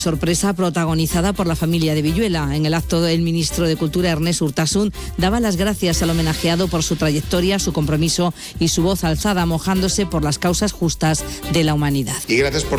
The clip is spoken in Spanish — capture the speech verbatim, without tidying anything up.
Sorpresa protagonizada por la familia de Villuela. En el acto, el ministro de Cultura, Ernest Urtasun, daba las gracias al homenajeado por su trayectoria, su compromiso y su voz alzada, mojándose por las causas justas de la humanidad. Y gracias por